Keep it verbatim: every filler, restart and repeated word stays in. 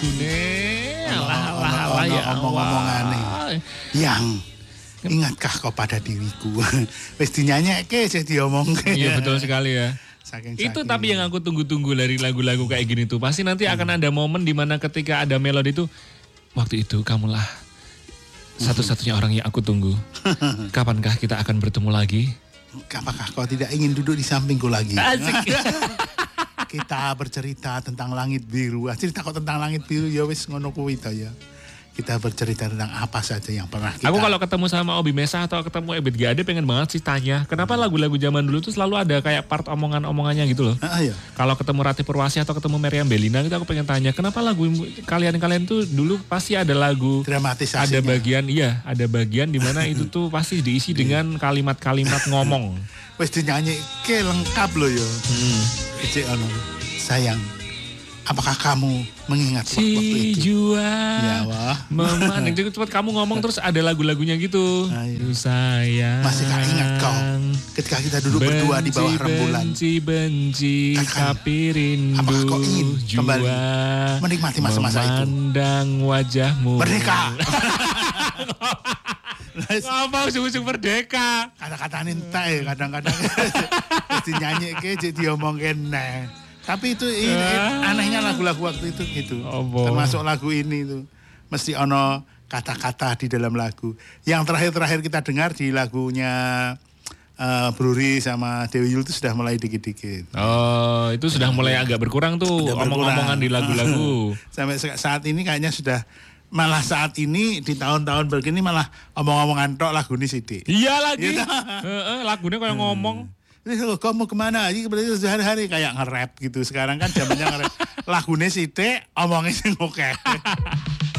lagune. Alah alah alah ya omong-omongane. Yang ingatkah kau pada diriku? Wis dinyanyekke sing diomongke. Iya betul sekali ya. Saking, itu saking. tapi yang aku tunggu-tunggu dari lagu-lagu kayak gini tuh. Pasti nanti akan ada momen dimana ketika ada melodi itu. Waktu itu kamulah satu-satunya orang yang aku tunggu. Kapankah kita akan bertemu lagi? Apakah kau tidak ingin duduk di sampingku lagi? Asik. Kita bercerita tentang langit biru. Cerita kok tentang langit biru ya wis ngono kuwi ta ya. Kita bercerita tentang apa saja yang pernah kita. Aku kalau ketemu sama Obi Mesa atau ketemu Ebit G Ade pengen banget sih tanya, kenapa lagu-lagu zaman dulu tuh selalu ada kayak part omongan-omongannya gitu loh. Ah, iya. Kalau ketemu Ratih Purwasi atau ketemu Meriam Bellina gitu aku pengen tanya, kenapa lagu kalian-kalian tuh dulu pasti ada lagu dramatisasinya. Ada bagian iya, ada bagian di mana itu tuh pasti diisi dengan kalimat-kalimat ngomong. Wis dinyanyikke lengkap loh yo. Hmm. Ece ono. Sayang, apakah kamu mengingat si waktu itu? Jua Ya wah. memandang jadi cepat kamu ngomong terus ada lagu-lagunya gitu. Ayo. Sayang. Masihkah ingat kau ketika kita duduk benci, berdua di bawah rembulan? Benci benci tapi rindu. Apakah kau ingin jua kembali menikmati masa-masa itu? Memandang wajahmu. Merdeka. Ngomong sung-sung merdeka. Kata-kata entek kadang-kadang mesti nyanyikke jadi diomongke neh. Tapi itu ini, Ah. anehnya lagu-lagu waktu itu gitu. Oh, boh. Termasuk lagu ini tuh. Mesti ono kata-kata di dalam lagu. Yang terakhir-terakhir kita dengar di lagunya uh, Bruri sama Dewi Yul itu sudah mulai dikit-dikit. Oh, itu sudah mulai agak berkurang tuh Sudah omong-omongan di lagu-lagu. Sampai saat ini kayaknya sudah, malah saat ini di tahun-tahun begini malah omong-omongan tok lagu ini sidik. Iya lagi. Gitu. Heeh, lagunya kayak ngomong. Ini kau mau kemana? Ini berarti sehari-hari kayak nge-rap gitu. Sekarang kan zamannya nge-rap. Lagunya sidik, omongnya sing oke.